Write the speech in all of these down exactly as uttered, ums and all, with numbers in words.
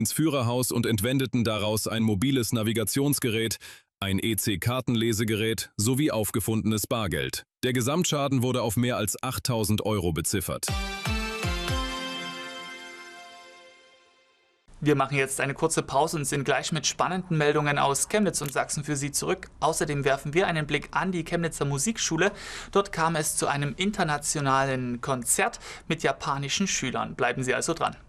ins Führerhaus und entwendeten daraus ein mobiles Navigationsgerät, ein E C-Kartenlesegerät sowie aufgefundenes Bargeld. Der Gesamtschaden wurde auf mehr als achttausend Euro beziffert. Wir machen jetzt eine kurze Pause und sind gleich mit spannenden Meldungen aus Chemnitz und Sachsen für Sie zurück. Außerdem werfen wir einen Blick an die Chemnitzer Musikschule. Dort kam es zu einem internationalen Konzert mit japanischen Schülern. Bleiben Sie also dran.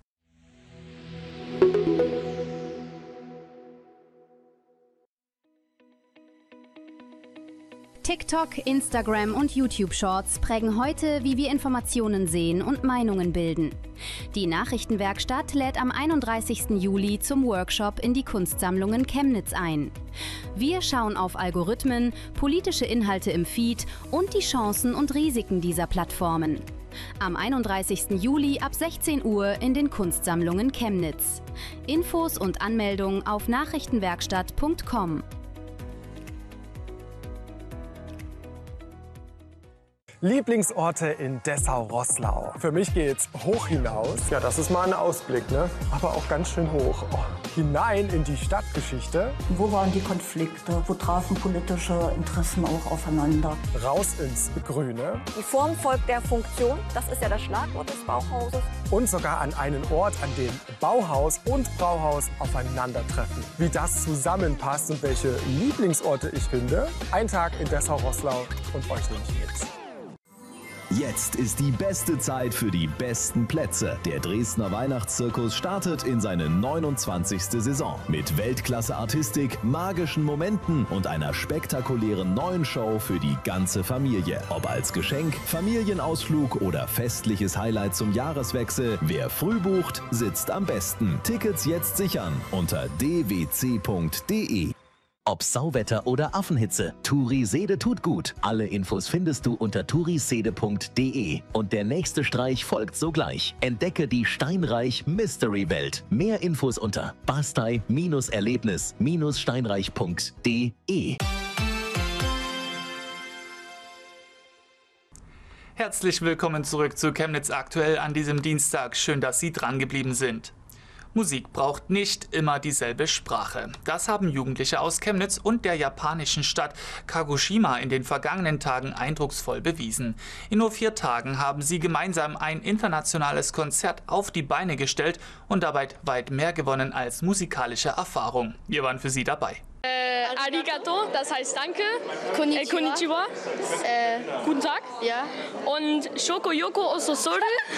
TikTok, Instagram und YouTube-Shorts prägen heute, wie wir Informationen sehen und Meinungen bilden. Die Nachrichtenwerkstatt lädt am einunddreißigsten Juli zum Workshop in die Kunstsammlungen Chemnitz ein. Wir schauen auf Algorithmen, politische Inhalte im Feed und die Chancen und Risiken dieser Plattformen. Am einunddreißigsten Juli ab sechzehn Uhr in den Kunstsammlungen Chemnitz. Infos und Anmeldung auf nachrichtenwerkstatt punkt com. Lieblingsorte in Dessau-Roßlau. Für mich geht's hoch hinaus. Ja, das ist mal ein Ausblick, ne? Aber auch ganz schön hoch. Oh, hinein in die Stadtgeschichte. Wo waren die Konflikte? Wo trafen politische Interessen auch aufeinander? Raus ins Grüne. Die Form folgt der Funktion. Das ist ja das Schlagwort des Bauhauses. Und sogar an einen Ort, an dem Bauhaus und Brauhaus aufeinandertreffen. Wie das zusammenpasst und welche Lieblingsorte ich finde. Ein Tag in Dessau-Roßlau und euch nehme ich mit. Jetzt ist die beste Zeit für die besten Plätze. Der Dresdner Weihnachtszirkus startet in seine neunundzwanzigste Saison. Mit Weltklasse-Artistik, magischen Momenten und einer spektakulären neuen Show für die ganze Familie. Ob als Geschenk, Familienausflug oder festliches Highlight zum Jahreswechsel, wer früh bucht, sitzt am besten. Tickets jetzt sichern unter d w c punkt d e. Ob Sauwetter oder Affenhitze, Turisede tut gut. Alle Infos findest du unter turisede punkt d e. Und der nächste Streich folgt sogleich. Entdecke die Steinreich Mystery Welt. Mehr Infos unter bastei Erlebnis Steinreich punkt d e. Herzlich willkommen zurück zu Chemnitz aktuell an diesem Dienstag. Schön, dass Sie dran geblieben sind. Musik braucht nicht immer dieselbe Sprache. Das haben Jugendliche aus Chemnitz und der japanischen Stadt Kagoshima in den vergangenen Tagen eindrucksvoll bewiesen. In nur vier Tagen haben sie gemeinsam ein internationales Konzert auf die Beine gestellt und dabei weit mehr gewonnen als musikalische Erfahrung. Wir waren für Sie dabei. Äh, arigato, das heißt danke. Konnichiwa. Äh, konnichiwa. Äh, guten Tag. Ja. Und Shokoyoko Ososori,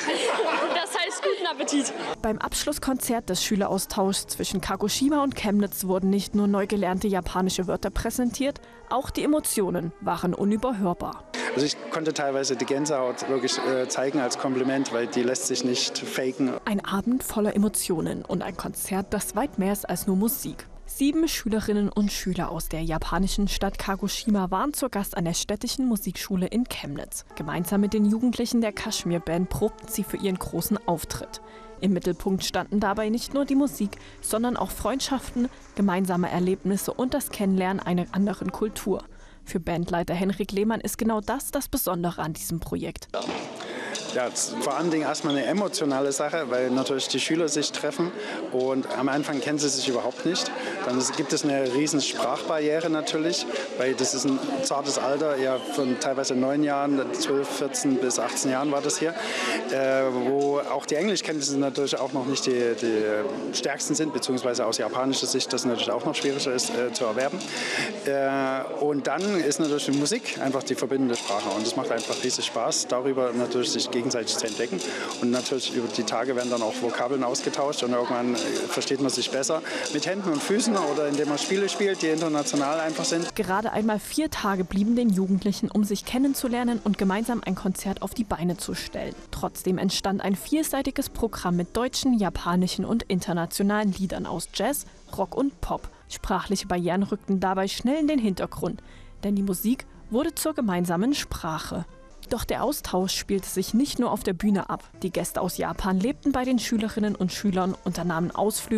das heißt guten Appetit. Beim Abschlusskonzert des Schüleraustauschs zwischen Kagoshima und Chemnitz wurden nicht nur neu gelernte japanische Wörter präsentiert, auch die Emotionen waren unüberhörbar. Also ich konnte teilweise die Gänsehaut wirklich äh, zeigen als Kompliment, weil die lässt sich nicht faken. Ein Abend voller Emotionen und ein Konzert, das weit mehr ist als nur Musik. Sieben Schülerinnen und Schüler aus der japanischen Stadt Kagoshima waren zu Gast an der städtischen Musikschule in Chemnitz. Gemeinsam mit den Jugendlichen der Kaschmir-Band probten sie für ihren großen Auftritt. Im Mittelpunkt standen dabei nicht nur die Musik, sondern auch Freundschaften, gemeinsame Erlebnisse und das Kennenlernen einer anderen Kultur. Für Bandleiter Henrik Lehmann ist genau das das Besondere an diesem Projekt. Ja, vor allen Dingen erstmal eine emotionale Sache, weil natürlich die Schüler sich treffen und am Anfang kennen sie sich überhaupt nicht. Dann gibt es eine riesen Sprachbarriere natürlich, weil das ist ein zartes Alter, ja, von teilweise neun Jahren, zwölf, vierzehn bis achtzehn Jahren war das hier, äh, wo auch die Englischkenntnisse natürlich auch noch nicht die, die stärksten sind, beziehungsweise aus japanischer Sicht das natürlich auch noch schwieriger ist äh, zu erwerben. Äh, und dann ist natürlich die Musik einfach die verbindende Sprache und es macht einfach riesig Spaß, darüber natürlich sich gegenseitig zu entdecken. Und natürlich über die Tage werden dann auch Vokabeln ausgetauscht und irgendwann versteht man sich besser mit Händen und Füßen oder indem man Spiele spielt, die international einfach sind. Gerade einmal vier Tage blieben den Jugendlichen, um sich kennenzulernen und gemeinsam ein Konzert auf die Beine zu stellen. Trotzdem entstand ein vielseitiges Programm mit deutschen, japanischen und internationalen Liedern aus Jazz, Rock und Pop. Sprachliche Barrieren rückten dabei schnell in den Hintergrund, denn die Musik wurde zur gemeinsamen Sprache. Doch der Austausch spielte sich nicht nur auf der Bühne ab. Die Gäste aus Japan lebten bei den Schülerinnen und Schülern, unternahmen Ausflüge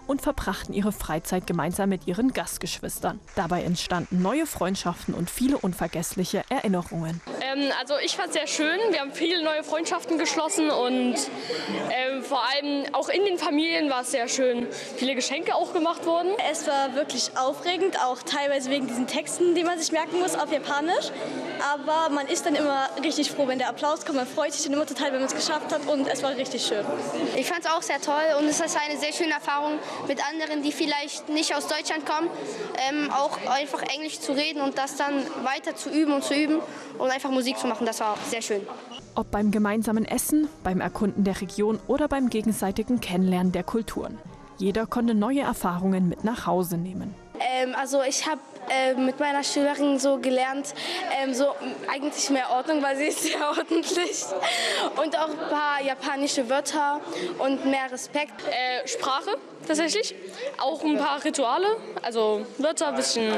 und verbrachten ihre Freizeit gemeinsam mit ihren Gastgeschwistern. Dabei entstanden neue Freundschaften und viele unvergessliche Erinnerungen. Ähm, also ich fand es sehr schön. Wir haben viele neue Freundschaften geschlossen und ähm, vor allem auch in den Familien war es sehr schön. Viele Geschenke auch gemacht wurden. Es war wirklich aufregend, auch teilweise wegen diesen Texten, die man sich merken muss auf Japanisch. Aber man ist dann immer richtig froh, wenn der Applaus kommt. Man freut sich dann immer total, wenn man es geschafft hat und es war richtig schön. Ich fand es auch sehr toll und es ist eine sehr schöne Erfahrung mit anderen, die vielleicht nicht aus Deutschland kommen, ähm, auch einfach Englisch zu reden und das dann weiter zu üben und zu üben und einfach Musik zu machen. Das war auch sehr schön. Ob beim gemeinsamen Essen, beim Erkunden der Region oder beim gegenseitigen Kennenlernen der Kulturen. Jeder konnte neue Erfahrungen mit nach Hause nehmen. Ähm, also ich habe äh, mit meiner Schülerin so gelernt, ähm, so eigentlich mehr Ordnung, weil sie ist sehr ordentlich. Und auch ein paar japanische Wörter und mehr Respekt. Äh, Sprache tatsächlich, auch ein paar Rituale, also Wörter, ein bisschen,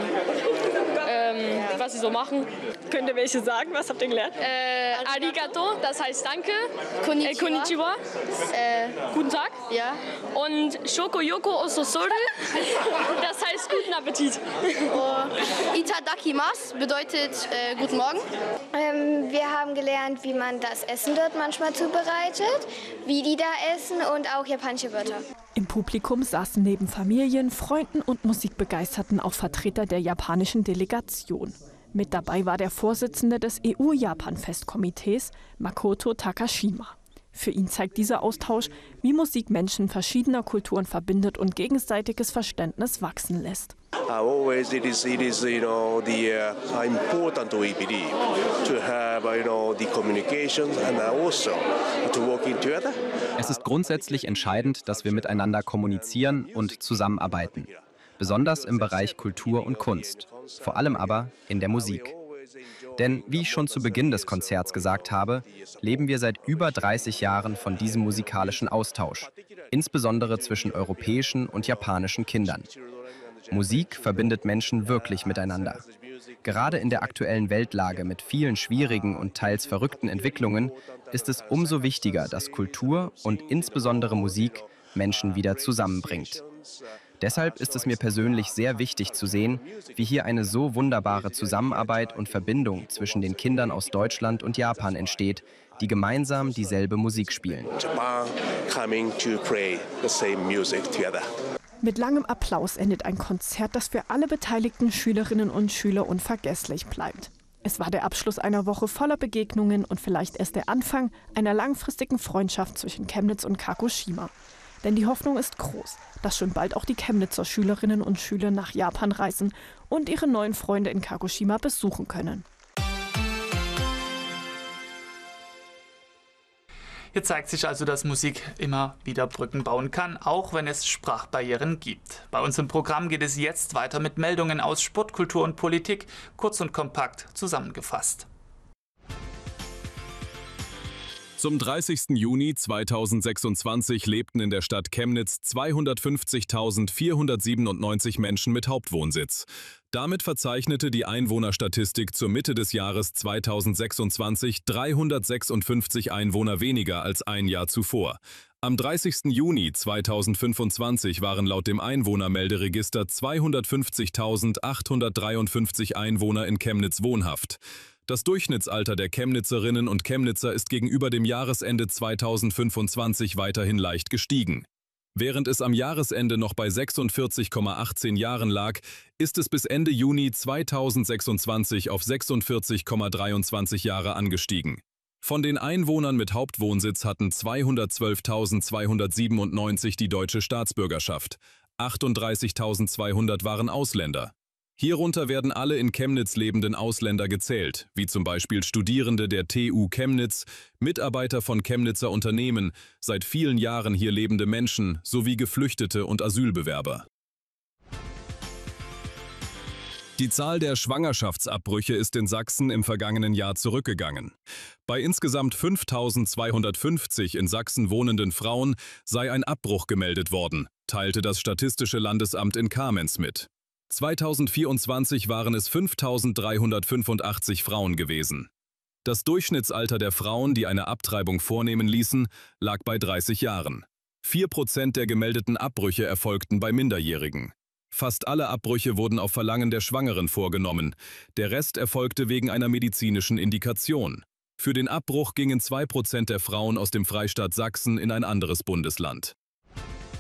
ähm, was sie so machen. Könnt ihr welche sagen? Was habt ihr gelernt? Äh, arigato, das heißt Danke. Konnichiwa. Äh, konnichiwa. Äh, guten Tag. Ja. Und Shoko Yoko Ososoru, das heißt guten Appetit. Oh. Itadakimasu bedeutet äh, guten Morgen. Ähm, wir haben gelernt, wie man das Essen dort manchmal zubereitet, wie die da essen und auch japanische Wörter. Im Publikum saßen neben Familien, Freunden und Musikbegeisterten auch Vertreter der japanischen Delegation. Mit dabei war der Vorsitzende des E U-Japan-Festkomitees, Makoto Takashima. Für ihn zeigt dieser Austausch, wie Musik Menschen verschiedener Kulturen verbindet und gegenseitiges Verständnis wachsen lässt. Always it is it is you know the uh, important we believe to have you know the communication and also to working together. Es ist grundsätzlich entscheidend, dass wir miteinander kommunizieren und zusammenarbeiten, besonders im Bereich Kultur und Kunst, vor allem aber in der Musik. Denn, wie ich schon zu Beginn des Konzerts gesagt habe, leben wir seit über dreißig Jahren von diesem musikalischen Austausch, insbesondere zwischen europäischen und japanischen Kindern. Musik verbindet Menschen wirklich miteinander. Gerade in der aktuellen Weltlage mit vielen schwierigen und teils verrückten Entwicklungen ist es umso wichtiger, dass Kultur und insbesondere Musik Menschen wieder zusammenbringt. Deshalb ist es mir persönlich sehr wichtig zu sehen, wie hier eine so wunderbare Zusammenarbeit und Verbindung zwischen den Kindern aus Deutschland und Japan entsteht, die gemeinsam dieselbe Musik spielen. Mit langem Applaus endet ein Konzert, das für alle beteiligten Schülerinnen und Schüler unvergesslich bleibt. Es war der Abschluss einer Woche voller Begegnungen und vielleicht erst der Anfang einer langfristigen Freundschaft zwischen Chemnitz und Kagoshima. Denn die Hoffnung ist groß, dass schon bald auch die Chemnitzer Schülerinnen und Schüler nach Japan reisen und ihre neuen Freunde in Kagoshima besuchen können. Hier zeigt sich also, dass Musik immer wieder Brücken bauen kann, auch wenn es Sprachbarrieren gibt. Bei uns im Programm geht es jetzt weiter mit Meldungen aus Sport, Kultur und Politik, kurz und kompakt zusammengefasst. Zum dreißigsten Juni zweitausendsechsundzwanzig lebten in der Stadt Chemnitz zweihundertfünfzigtausendvierhundertsiebenundneunzig Menschen mit Hauptwohnsitz. Damit verzeichnete die Einwohnerstatistik zur Mitte des Jahres zweitausendsechsundzwanzig dreihundertsechsundfünfzig Einwohner weniger als ein Jahr zuvor. Am dreißigsten Juni zweitausendfünfundzwanzig waren laut dem Einwohnermelderegister zweihundertfünfzigtausendachthundertdreiundfünfzig Einwohner in Chemnitz wohnhaft. Das Durchschnittsalter der Chemnitzerinnen und Chemnitzer ist gegenüber dem Jahresende zweitausendfünfundzwanzig weiterhin leicht gestiegen. Während es am Jahresende noch bei sechsundvierzig Komma achtzehn Jahren lag, ist es bis Ende Juni zweitausendsechsundzwanzig auf sechsundvierzig Komma dreiundzwanzig Jahre angestiegen. Von den Einwohnern mit Hauptwohnsitz hatten zweihundertzwölftausendzweihundertsiebenundneunzig die deutsche Staatsbürgerschaft, achtunddreißigtausendzweihundert waren Ausländer. Hierunter werden alle in Chemnitz lebenden Ausländer gezählt, wie zum Beispiel Studierende der T U Chemnitz, Mitarbeiter von Chemnitzer Unternehmen, seit vielen Jahren hier lebende Menschen sowie Geflüchtete und Asylbewerber. Die Zahl der Schwangerschaftsabbrüche ist in Sachsen im vergangenen Jahr zurückgegangen. Bei insgesamt fünftausendzweihundertfünfzig in Sachsen wohnenden Frauen sei ein Abbruch gemeldet worden, teilte das Statistische Landesamt in Kamenz mit. zweitausendvierundzwanzig waren es fünftausenddreihundertfünfundachtzig Frauen gewesen. Das Durchschnittsalter der Frauen, die eine Abtreibung vornehmen ließen, lag bei dreißig Jahren. vier Prozent der gemeldeten Abbrüche erfolgten bei Minderjährigen. Fast alle Abbrüche wurden auf Verlangen der Schwangeren vorgenommen. Der Rest erfolgte wegen einer medizinischen Indikation. Für den Abbruch gingen zwei Prozent der Frauen aus dem Freistaat Sachsen in ein anderes Bundesland.